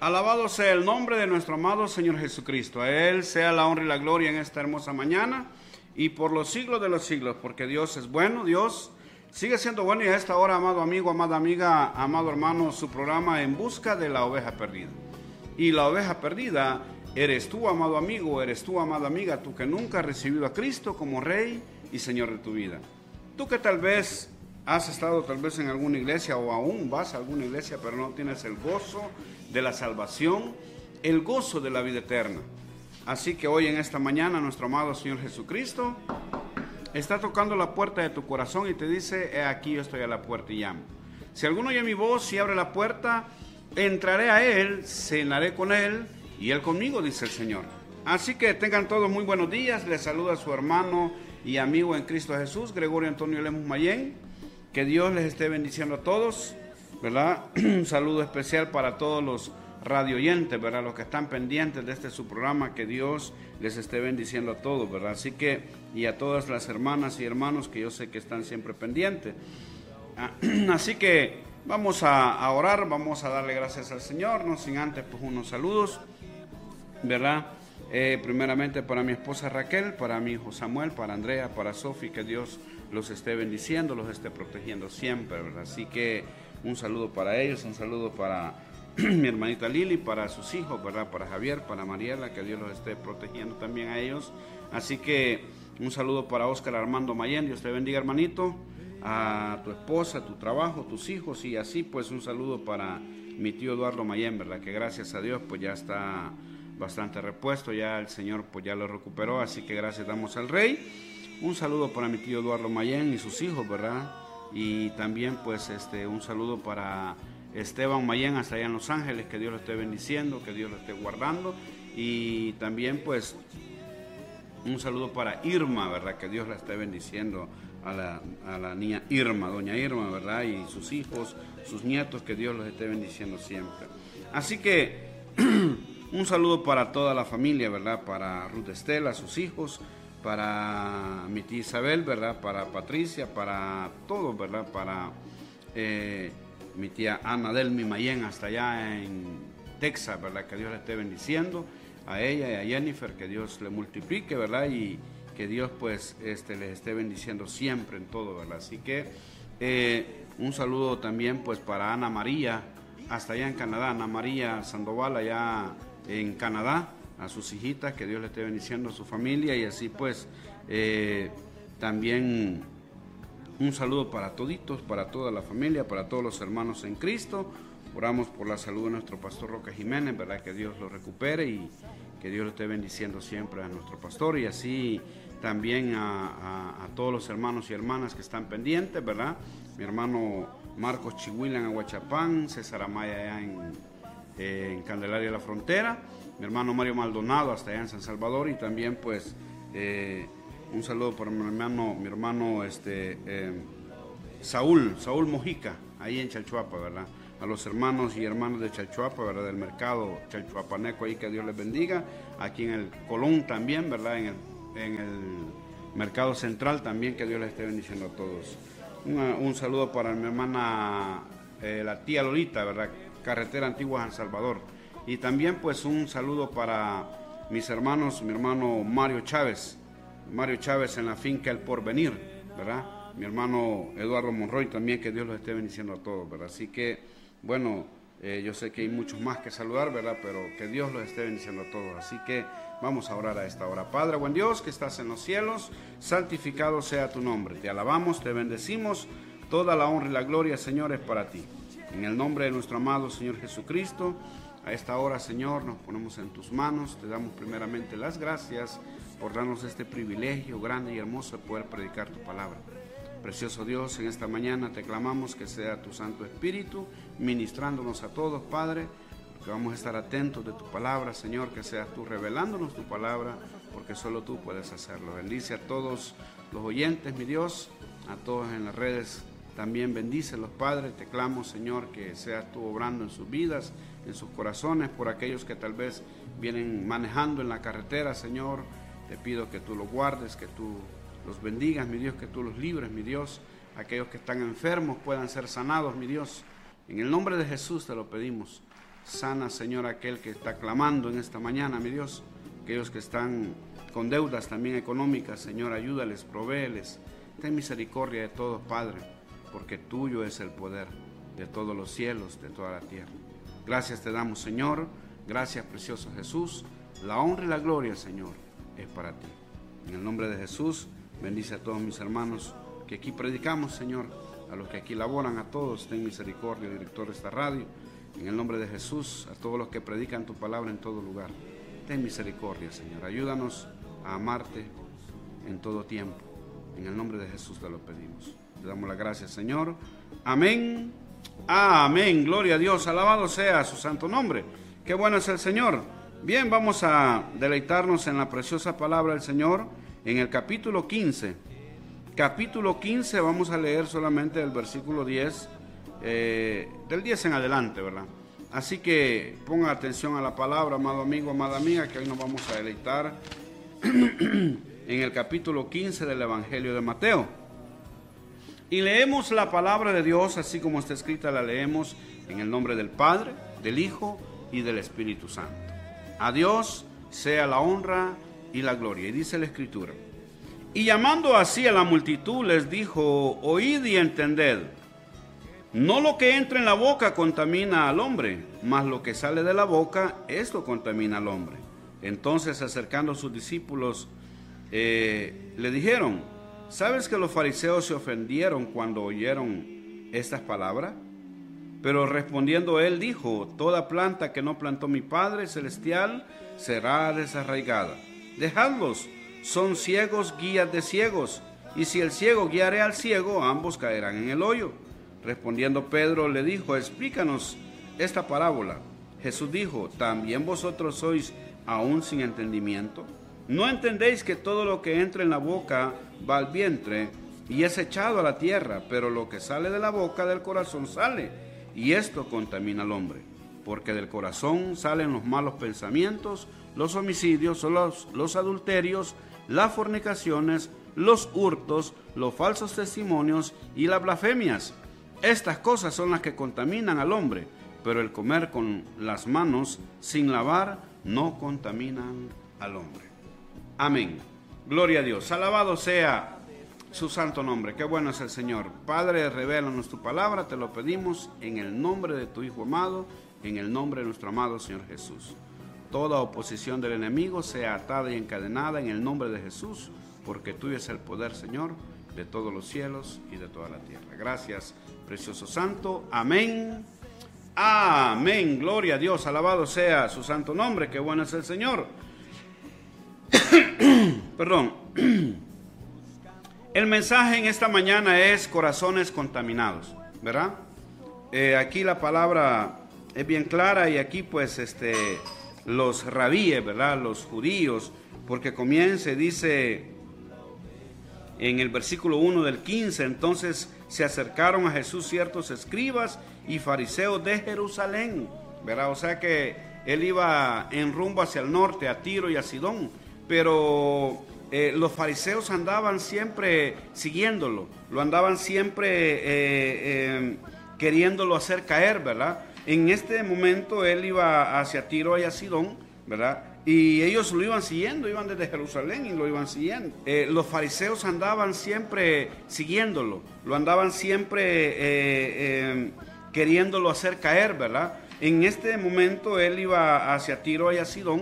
Alabado sea el nombre de nuestro amado Señor Jesucristo. A Él sea la honra y la gloria en esta hermosa mañana y por los siglos de los siglos, porque Dios es bueno, Dios sigue siendo bueno. Y a esta hora, amado amigo, amada amiga, amado hermano, su programa En Busca de la Oveja Perdida. Y la oveja perdida eres tú, amado amigo, eres tú, amada amiga, tú que nunca has recibido a Cristo como Rey y Señor de tu vida. Tú que tal vez has estado en alguna iglesia o aún vas a alguna iglesia, pero no tienes el gozo de la salvación, el gozo de la vida eterna. Así que hoy en esta mañana nuestro amado Señor Jesucristo está tocando la puerta de tu corazón y te dice: he aquí, yo estoy a la puerta y llamo. Si alguno oye mi voz y abre la puerta, entraré a Él, cenaré con Él y Él conmigo, dice el Señor. Así que tengan todos muy buenos días. Les saluda su hermano y amigo en Cristo Jesús, Gregorio Antonio Lemus Mayén. Que Dios les esté bendiciendo a todos, ¿verdad? Un saludo especial para todos los radio oyentes, ¿verdad? Los que están pendientes de su programa, que Dios les esté bendiciendo a todos, ¿verdad? Así que, y a todas las hermanas y hermanos que yo sé que están siempre pendientes. Así que vamos a orar, vamos a darle gracias al Señor, no sin antes pues unos saludos, ¿verdad? Primeramente para mi esposa Raquel, para mi hijo Samuel, para Andrea, para Sofi, que Dios los esté bendiciendo, los esté protegiendo siempre, ¿verdad? Así que un saludo para ellos, un saludo para mi hermanita Lili, para sus hijos, ¿verdad? Para Javier, para Mariela, que Dios los esté protegiendo también a ellos. Así que un saludo para Óscar Armando Mayén, Dios te bendiga, hermanito, a tu esposa, tu trabajo, tus hijos, y así pues un saludo para mi tío Eduardo Mayén, ¿verdad? Que gracias a Dios pues ya está bastante repuesto, ya el Señor pues ya lo recuperó, así que gracias damos al Rey. Un saludo para mi tío Eduardo Mayén y sus hijos, ¿verdad? Y también pues un saludo para Esteban Mayén hasta allá en Los Ángeles, que Dios lo esté bendiciendo, que Dios lo esté guardando. Y también pues un saludo para Irma, ¿verdad? Que Dios la esté bendiciendo a la niña Irma, doña Irma, ¿verdad? Y sus hijos, sus nietos, que Dios los esté bendiciendo siempre. Así que un saludo para toda la familia, ¿verdad? Para Ruth Estela, sus hijos, para mi tía Isabel, ¿verdad? Para Patricia, para todos, ¿verdad? Para mi tía Ana Delmi Mayén hasta allá en Texas, ¿verdad? Que Dios le esté bendiciendo a ella y a Jennifer, que Dios le multiplique, ¿verdad? Y que Dios pues les esté bendiciendo siempre en todo, ¿verdad? Así que un saludo también pues para Ana María hasta allá en Canadá, Ana María Sandoval allá en Canadá, a sus hijitas, que Dios le esté bendiciendo a su familia. Y así pues también un saludo para toditos, para toda la familia, para todos los hermanos en Cristo. Oramos por la salud de nuestro pastor Roque Jiménez, ¿verdad? Que Dios lo recupere y que Dios lo esté bendiciendo siempre a nuestro pastor. Y así también a todos los hermanos y hermanas que están pendientes, ¿verdad? Mi hermano Marcos Chihuila en Aguachapán, César Amaya allá en Candelaria de la Frontera, mi hermano Mario Maldonado hasta allá en San Salvador, y también pues un saludo para mi hermano Saúl Mojica ahí en Chalchuapa, ¿verdad? A los hermanos y hermanas de Chalchuapa, ¿verdad? Del mercado chalchuapaneco ahí, que Dios les bendiga. Aquí en el Colón también, ¿verdad? En el mercado central también, que Dios les esté bendiciendo a todos. Un saludo para mi hermana la tía Lolita, ¿verdad? Carretera Antigua San Salvador. Y también pues un saludo para mis hermanos, mi hermano Mario Chávez en la finca El Porvenir, ¿verdad? Mi hermano Eduardo Monroy también, que Dios los esté bendiciendo a todos, ¿verdad? Así que, bueno, yo sé que hay muchos más que saludar, ¿verdad? Pero que Dios los esté bendiciendo a todos. Así que vamos a orar a esta hora. Padre, buen Dios, que estás en los cielos, santificado sea tu nombre. Te alabamos, te bendecimos. Toda la honra y la gloria, Señor, es para ti. En el nombre de nuestro amado Señor Jesucristo, a esta hora, Señor, nos ponemos en tus manos. Te damos primeramente las gracias por darnos este privilegio grande y hermoso de poder predicar tu palabra. Precioso Dios, en esta mañana te clamamos que sea tu Santo Espíritu ministrándonos a todos, Padre, porque vamos a estar atentos de tu palabra, Señor, que seas tú revelándonos tu palabra, porque solo tú puedes hacerlo. Bendice a todos los oyentes, mi Dios, a todos en las redes. También bendícelos, Padre. Te clamo, Señor, que seas tú obrando en sus vidas, en sus corazones, por aquellos que tal vez vienen manejando en la carretera, Señor. Te pido que tú los guardes, que tú los bendigas, mi Dios, que tú los libres, mi Dios. Aquellos que están enfermos puedan ser sanados, mi Dios. En el nombre de Jesús te lo pedimos. Sana, Señor, aquel que está clamando en esta mañana, mi Dios. Aquellos que están con deudas también económicas, Señor, ayúdales, provéeles. Ten misericordia de todos, Padre, porque tuyo es el poder de todos los cielos, de toda la tierra. Gracias te damos, Señor. Gracias, precioso Jesús. La honra y la gloria, Señor, es para ti. En el nombre de Jesús, bendice a todos mis hermanos que aquí predicamos, Señor. A los que aquí laboran, a todos, ten misericordia, director de esta radio. En el nombre de Jesús, a todos los que predican tu palabra en todo lugar. Ten misericordia, Señor. Ayúdanos a amarte en todo tiempo. En el nombre de Jesús te lo pedimos. Te damos las gracias, Señor. Amén. Amén. Gloria a Dios. Alabado sea su santo nombre. Qué bueno es el Señor. Bien, vamos a deleitarnos en la preciosa palabra del Señor en el capítulo 15. Capítulo 15, vamos a leer solamente el versículo 10, del 10 en adelante, ¿verdad? Así que ponga atención a la palabra, amado amigo, amada amiga, que hoy nos vamos a deleitar en el capítulo 15 del Evangelio de Mateo. Y leemos la palabra de Dios, así como está escrita, la leemos en el nombre del Padre, del Hijo y del Espíritu Santo. A Dios sea la honra y la gloria. Y dice la Escritura: y llamando así a la multitud les dijo: oíd y entended. No lo que entra en la boca contamina al hombre, mas lo que sale de la boca, esto contamina al hombre. Entonces, acercando a sus discípulos, le dijeron: ¿sabes que los fariseos se ofendieron cuando oyeron estas palabras? Pero respondiendo él dijo: toda planta que no plantó mi Padre Celestial será desarraigada. Dejadlos, son ciegos, guías de ciegos, y si el ciego guiare al ciego, ambos caerán en el hoyo. Respondiendo Pedro le dijo: explícanos esta parábola. Jesús dijo: ¿también vosotros sois aún sin entendimiento? ¿No entendéis que todo lo que entra en la boca va al vientre y es echado a la tierra? Pero lo que sale de la boca del corazón sale, y esto contamina al hombre. Porque del corazón salen los malos pensamientos, los homicidios, los adulterios, las fornicaciones, los hurtos, los falsos testimonios y las blasfemias. Estas cosas son las que contaminan al hombre, pero el comer con las manos sin lavar no contaminan al hombre. Amén. Gloria a Dios. Alabado sea su santo nombre. Qué bueno es el Señor. Padre, revélanos tu palabra, te lo pedimos en el nombre de tu Hijo amado, en el nombre de nuestro amado Señor Jesús. Toda oposición del enemigo sea atada y encadenada en el nombre de Jesús, porque tuyo es el poder, Señor, de todos los cielos y de toda la tierra. Gracias, precioso santo. Amén. Amén. Gloria a Dios. Alabado sea su santo nombre. Qué bueno es el Señor. Perdón. El mensaje en esta mañana es corazones contaminados, ¿verdad? Aquí la palabra es bien clara y aquí pues los rabíes, ¿verdad? Los judíos, porque comienza, dice en el versículo 1 del 15, entonces se acercaron a Jesús ciertos escribas y fariseos de Jerusalén, ¿verdad? O sea que él iba en rumbo hacia el norte, a Tiro y a Sidón, pero los fariseos andaban siempre siguiéndolo, lo andaban siempre queriéndolo hacer caer, ¿verdad? En este momento él iba hacia Tiro y a Sidón, ¿verdad? Y ellos lo iban siguiendo, iban desde Jerusalén y lo iban siguiendo. Los fariseos andaban siempre siguiéndolo, lo andaban siempre queriéndolo hacer caer, ¿verdad? En este momento él iba hacia Tiro y a Sidón,